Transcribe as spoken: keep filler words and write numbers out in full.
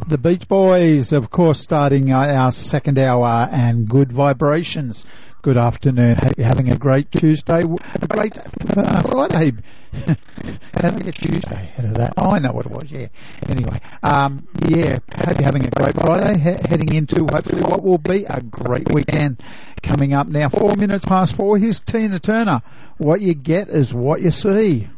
The Beach Boys, of course, starting uh, our second hour, and Good Vibrations. Good afternoon. Hope you're having a great Tuesday. A great uh, Friday. How did I get Tuesday ahead of that? Oh, I know what it was, yeah. Anyway, um, yeah, hope you're having a great Friday, he- heading into hopefully what will be a great weekend. Coming up now, four minutes past four, here's Tina Turner. What you get is what you see.